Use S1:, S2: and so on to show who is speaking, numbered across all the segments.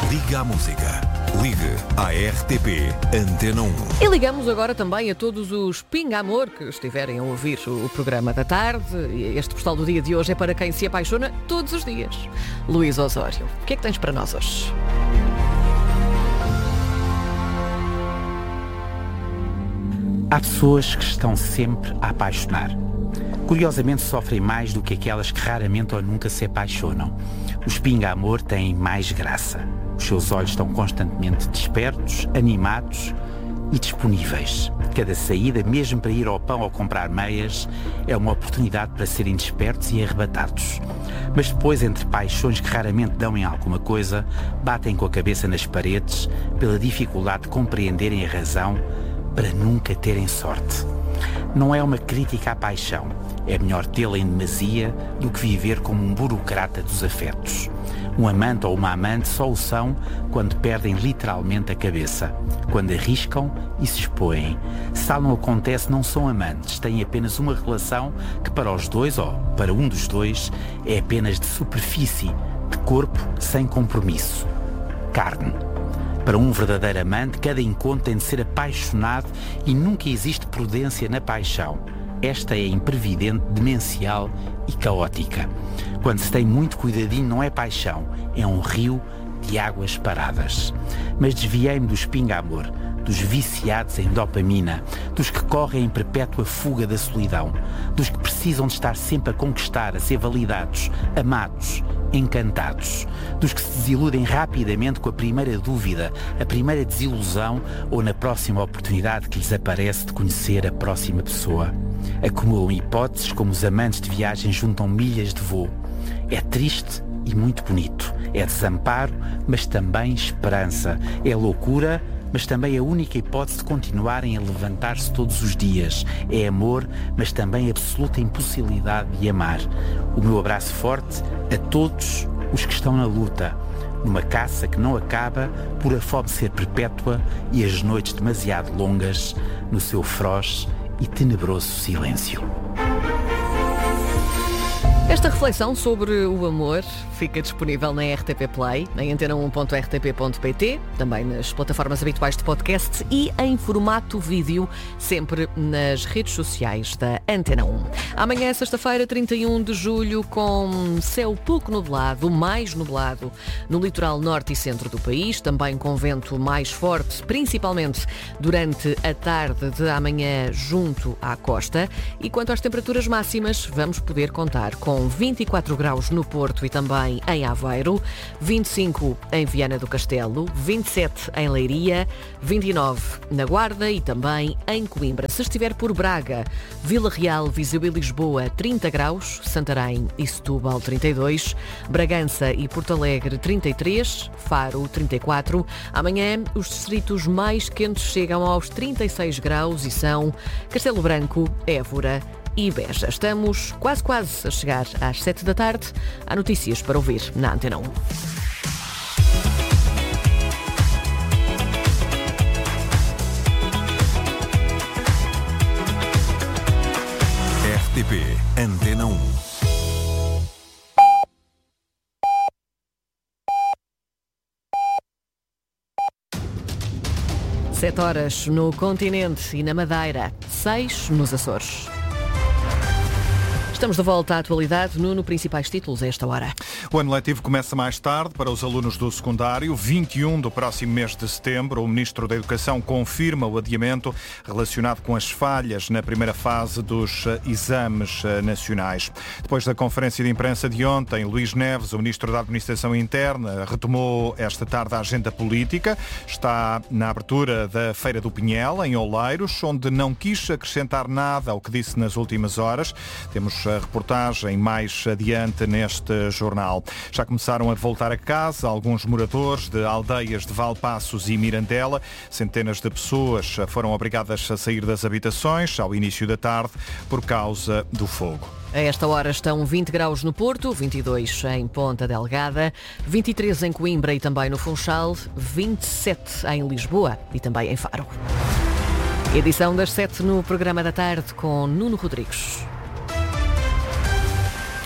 S1: Ligue à música. Ligue à RTP Antena 1.
S2: E ligamos agora também a todos os Pinga-Amor que estiverem a ouvir o programa da tarde. Este postal do dia de hoje é para quem se apaixona todos os dias. Luís Osório, o que é que tens para nós hoje?
S3: Há pessoas que estão sempre a apaixonar. Curiosamente sofrem mais do que aquelas que raramente ou nunca se apaixonam. Os Pinga-Amor têm mais graça. Os seus olhos estão constantemente despertos, animados e disponíveis. Cada saída, mesmo para ir ao pão ou comprar meias, é uma oportunidade para serem despertos e arrebatados. Mas depois, entre paixões que raramente dão em alguma coisa, batem com a cabeça nas paredes pela dificuldade de compreenderem a razão para nunca terem sorte. Não é uma crítica à paixão. É melhor tê-la em demasia do que viver como um burocrata dos afetos. Um amante ou uma amante só o são quando perdem literalmente a cabeça, quando arriscam e se expõem. Se tal não acontece, não são amantes, têm apenas uma relação que para os dois, ou para um dos dois, é apenas de superfície, de corpo sem compromisso. Carne. Para um verdadeiro amante, cada encontro tem de ser apaixonado e nunca existe prudência na paixão. Esta é imprevidente, demencial e caótica. Quando se tem muito cuidadinho, não é paixão, é um rio de águas paradas. Mas desviei-me dos Pinga-Amor, dos viciados em dopamina, dos que correm em perpétua fuga da solidão, dos que precisam de estar sempre a conquistar, a ser validados, amados, encantados, dos que se desiludem rapidamente com a primeira dúvida, a primeira desilusão ou na próxima oportunidade que lhes aparece de conhecer a próxima pessoa. Acumulam hipóteses como os amantes de viagem juntam milhas de voo. É triste e muito bonito. É desamparo, mas também esperança. É loucura, mas também a única hipótese de continuarem a levantar-se todos os dias. É amor, mas também absoluta impossibilidade de amar. O meu abraço forte a todos os que estão na luta, numa caça que não acaba por a fome ser perpétua e as noites demasiado longas no seu feroz e tenebroso silêncio.
S2: Esta reflexão sobre o amor fica disponível na RTP Play, em antena1.rtp.pt, também nas plataformas habituais de podcast e em formato vídeo, sempre nas redes sociais da Antena 1. Amanhã, sexta-feira, 31 de julho, com céu pouco nublado, mais nublado no litoral norte e centro do país, também com vento mais forte, principalmente durante a tarde de amanhã junto à costa. E quanto às temperaturas máximas, vamos poder contar com 24 graus no Porto e também em Aveiro, 25 em Viana do Castelo, 27 em Leiria, 29 na Guarda e também em Coimbra. Se estiver por Braga, Vila Real, Viseu e Lisboa, 30 graus, Santarém e Setúbal, 32, Bragança e Porto Alegre, 33, Faro, 34. Amanhã, os distritos mais quentes chegam aos 36 graus e são Castelo Branco, Évora e Beja. Estamos quase a chegar às 7 da tarde. Há notícias para ouvir na Antena 1.
S1: RTP Antena 1.
S2: Sete horas no continente e na Madeira, 6 nos Açores. Estamos de volta à atualidade. Nuno, principais títulos a esta hora.
S4: O ano letivo começa mais tarde para os alunos do secundário. 21 do próximo mês de setembro. O Ministro da Educação confirma o adiamento relacionado com as falhas na primeira fase dos exames nacionais. Depois da conferência de imprensa de ontem, Luís Neves, o Ministro da Administração Interna, retomou esta tarde a agenda política. Está na abertura da Feira do Pinhel, em Oleiros, onde não quis acrescentar nada ao que disse nas últimas horas. Temos a reportagem mais adiante neste jornal. Já começaram a voltar a casa alguns moradores de aldeias de Valpassos e Mirandela. Centenas de pessoas foram obrigadas a sair das habitações ao início da tarde por causa do fogo.
S2: A esta hora estão 20 graus no Porto, 22 em Ponta Delgada, 23 em Coimbra e também no Funchal, 27 em Lisboa e também em Faro. Edição das 7 no programa da tarde com Nuno Rodrigues.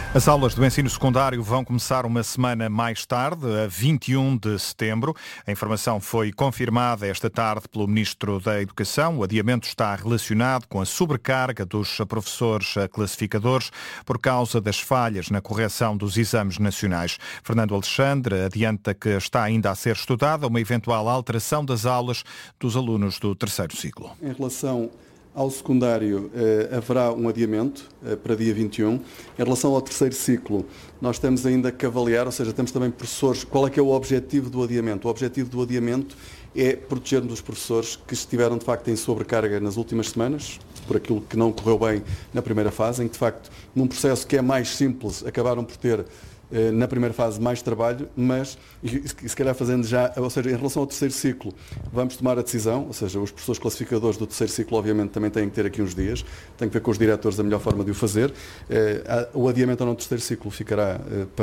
S4: As aulas do ensino secundário vão começar uma semana mais tarde, a 21 de setembro. A informação foi confirmada esta tarde pelo Ministro da Educação. O adiamento está relacionado com a sobrecarga dos professores classificadores por causa das falhas na correção dos exames nacionais. Fernando Alexandre adianta que está ainda a ser estudada uma eventual alteração das aulas dos alunos do terceiro ciclo.
S5: Em relação ao secundário, haverá um adiamento para dia 21. Em relação ao terceiro ciclo, nós temos ainda que avaliar, ou seja, temos também professores, qual é que é o objetivo do adiamento? O objetivo do adiamento é protegermos os professores que estiveram, de facto, em sobrecarga nas últimas semanas, por aquilo que não correu bem na primeira fase, em que, de facto, num processo que é mais simples, acabaram por ter na primeira fase mais trabalho, mas se calhar fazendo já, ou seja, em relação ao terceiro ciclo, vamos tomar a decisão, ou seja, os professores classificadores do terceiro ciclo obviamente também têm que ter aqui uns dias, tem que ver com os diretores a melhor forma de o fazer. O adiamento ao não terceiro ciclo ficará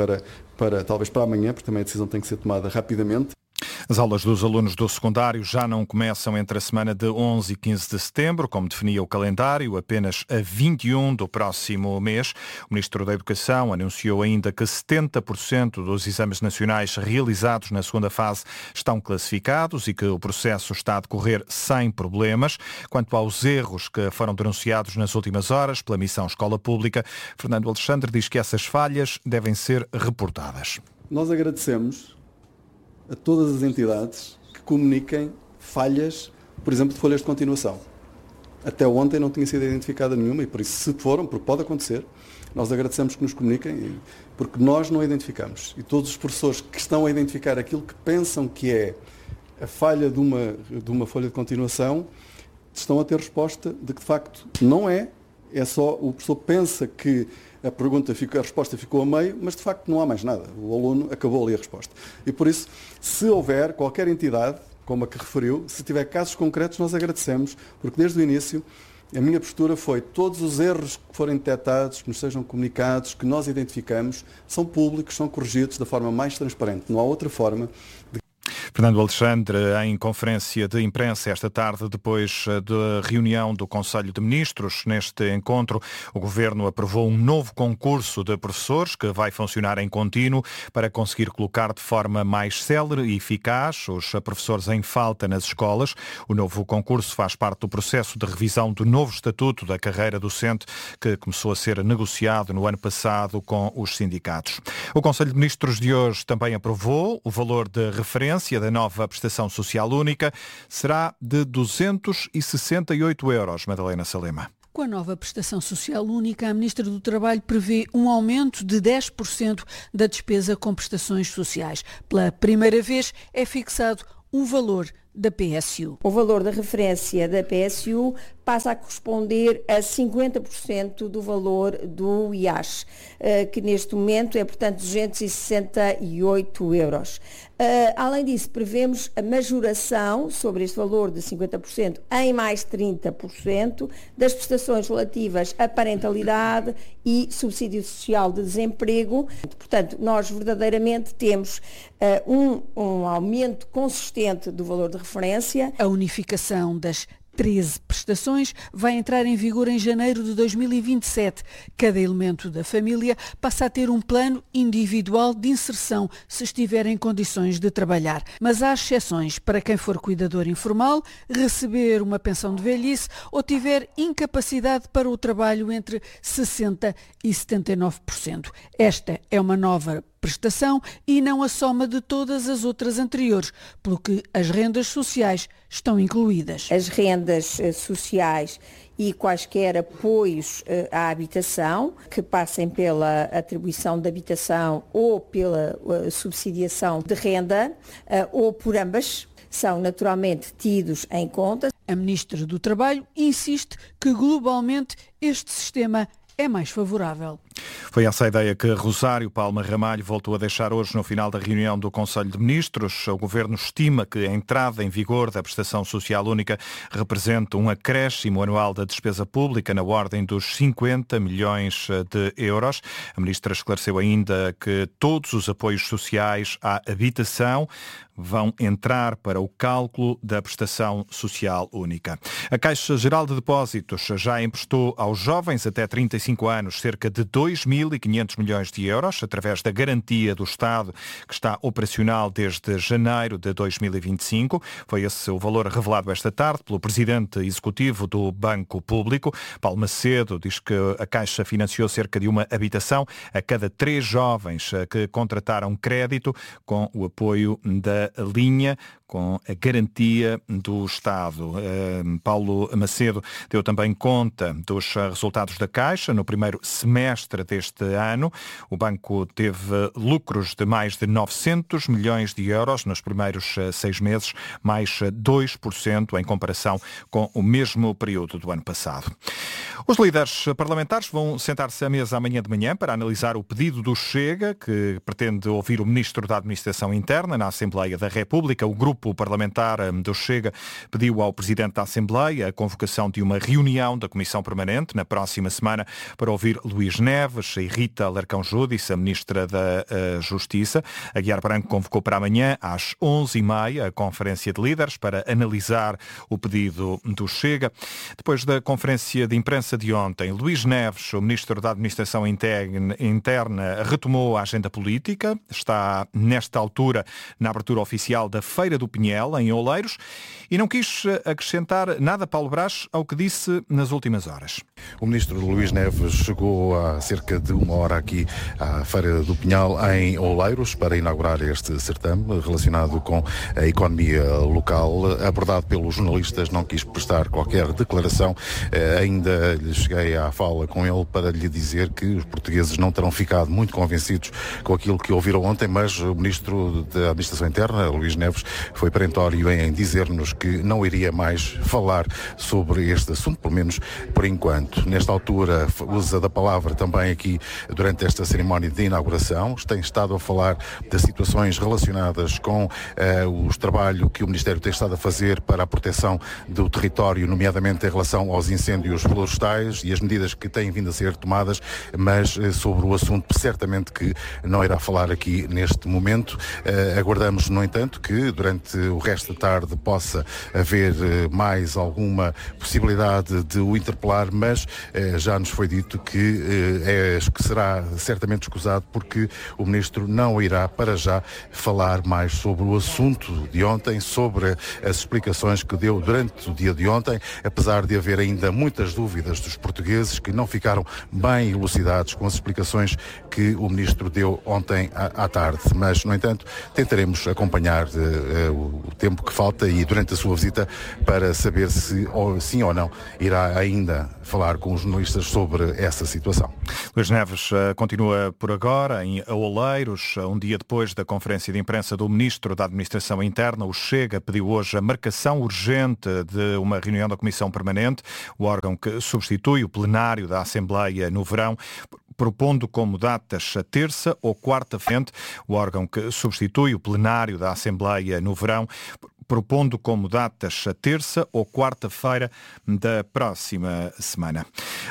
S5: talvez para amanhã, porque também a decisão tem que ser tomada rapidamente.
S4: As aulas dos alunos do secundário já não começam entre a semana de 11 e 15 de setembro, como definia o calendário, apenas a 21 do próximo mês. O Ministro da Educação anunciou ainda que 70% dos exames nacionais realizados na segunda fase estão classificados e que o processo está a decorrer sem problemas. Quanto aos erros que foram denunciados nas últimas horas pela Missão Escola Pública, Fernando Alexandre diz que essas falhas devem ser reportadas.
S5: Nós agradecemos a todas as entidades que comuniquem falhas, por exemplo, de folhas de continuação. Até ontem não tinha sido identificada nenhuma e por isso, se foram, porque pode acontecer, nós agradecemos que nos comuniquem, porque nós não a identificamos. E todos os professores que estão a identificar aquilo que pensam que é a falha de uma folha de continuação, estão a ter resposta de que de facto não é só o professor pensa que a resposta ficou a meio, mas de facto não há mais nada. O aluno acabou ali a resposta. E por isso, se houver qualquer entidade, como a que referiu, se tiver casos concretos, nós agradecemos, porque desde o início a minha postura foi todos os erros que forem detectados, que nos sejam comunicados, que nós identificamos, são públicos, são corrigidos da forma mais transparente. Não há outra forma de...
S4: Fernando Alexandre, em conferência de imprensa esta tarde, depois da reunião do Conselho de Ministros. Neste encontro, o Governo aprovou um novo concurso de professores que vai funcionar em contínuo para conseguir colocar de forma mais célere e eficaz os professores em falta nas escolas. O novo concurso faz parte do processo de revisão do novo estatuto da carreira docente que começou a ser negociado no ano passado com os sindicatos. O Conselho de Ministros de hoje também aprovou o valor de referência da nova prestação social única. Será de 268 euros, Madalena Salema.
S6: Com a nova prestação social única, a Ministra do Trabalho prevê um aumento de 10% da despesa com prestações sociais. Pela primeira vez é fixado um valor da PSU.
S7: O valor da referência da PSU passa a corresponder a 50% do valor do IAS, que neste momento é, portanto, 268 euros. Além disso, prevemos a majoração sobre este valor de 50% em mais 30% das prestações relativas à parentalidade e subsídio social de desemprego. Portanto, nós verdadeiramente temos um aumento consistente do valor de referência.
S6: A unificação das 13 prestações vai entrar em vigor em janeiro de 2027. Cada elemento da família passa a ter um plano individual de inserção se estiver em condições de trabalhar. Mas há exceções para quem for cuidador informal, receber uma pensão de velhice ou tiver incapacidade para o trabalho entre 60% e 79%. Esta é uma nova prestação e não a soma de todas as outras anteriores, pelo que as rendas sociais estão incluídas.
S7: As rendas sociais e quaisquer apoios à habitação, que passem pela atribuição de habitação ou pela subsidiação de renda, ou por ambas, são naturalmente tidos em conta.
S6: A Ministra do Trabalho insiste que globalmente este sistema é mais favorável.
S4: Foi essa a ideia que Rosário Palma Ramalho voltou a deixar hoje no final da reunião do Conselho de Ministros. O Governo estima que a entrada em vigor da prestação social única representa um acréscimo anual da despesa pública na ordem dos 50 milhões de euros. A Ministra esclareceu ainda que todos os apoios sociais à habitação vão entrar para o cálculo da prestação social única. A Caixa Geral de Depósitos já emprestou aos jovens até 35 anos cerca de 2 2.500 milhões de euros, através da garantia do Estado, que está operacional desde janeiro de 2025. Foi esse o valor revelado esta tarde pelo Presidente Executivo do Banco Público. Paulo Macedo diz que a Caixa financiou cerca de uma habitação a cada 3 jovens que contrataram crédito com o apoio da linha, com a garantia do Estado. Paulo Macedo deu também conta dos resultados da Caixa no primeiro semestre deste ano. O banco teve lucros de mais de 900 milhões de euros nos primeiros 6 meses, mais 2% em comparação com o mesmo período do ano passado. Os líderes parlamentares vão sentar-se à mesa amanhã de manhã para analisar o pedido do Chega, que pretende ouvir o Ministro da Administração Interna na Assembleia da República. O grupo parlamentar do Chega pediu ao Presidente da Assembleia a convocação de uma reunião da Comissão Permanente na próxima semana para ouvir Luís Neves e Rita Alarcão Júdice, a Ministra da Justiça. Aguiar Branco convocou para amanhã às 11h30 a Conferência de Líderes para analisar o pedido do Chega. Depois da conferência de imprensa de ontem, Luís Neves, o Ministro da Administração Interna, retomou a agenda política. Está, nesta altura, na abertura oficial da Feira do Pinhel, em Oleiros, e não quis acrescentar nada, Paulo Brás, ao que disse nas últimas horas.
S8: O Ministro Luís Neves chegou há cerca de 1 hora aqui à Feira do Pinhal, em Oleiros, para inaugurar este certame relacionado com a economia local. Abordado pelos jornalistas, não quis prestar qualquer declaração. Ainda cheguei à fala com ele para lhe dizer que os portugueses não terão ficado muito convencidos com aquilo que ouviram ontem, mas o Ministro da Administração Interna, Luís Neves, foi perentório em dizer-nos que não iria mais falar sobre este assunto, pelo menos por enquanto. Nesta altura, usa da palavra também aqui durante esta cerimónia de inauguração. Tem estado a falar das situações relacionadas com o trabalho que o Ministério tem estado a fazer para a proteção do território, nomeadamente em relação aos incêndios florestais e as medidas que têm vindo a ser tomadas, mas sobre o assunto certamente que não irá falar aqui neste momento. Aguardamos, no entanto, que durante o resto da tarde possa haver mais alguma possibilidade de o interpelar, mas já nos foi dito que será certamente escusado, porque o Ministro não irá para já falar mais sobre o assunto de ontem, sobre as explicações que deu durante o dia de ontem, apesar de haver ainda muitas dúvidas dos portugueses que não ficaram bem elucidados com as explicações que o Ministro deu ontem à tarde. Mas, no entanto, tentaremos acompanhar o tempo que falta e durante a sua visita para saber se sim ou não irá ainda falar com os jornalistas sobre essa situação.
S4: Luís Neves continua por agora em Oleiros, um dia depois da conferência de imprensa do Ministro da Administração Interna. O Chega pediu hoje a marcação urgente de uma reunião da Comissão Permanente, o órgão que substitui o plenário da Assembleia no verão, propondo como datas a terça ou quarta-feira. O órgão que substitui o plenário da Assembleia no verão, propondo como datas a terça ou quarta-feira da próxima semana.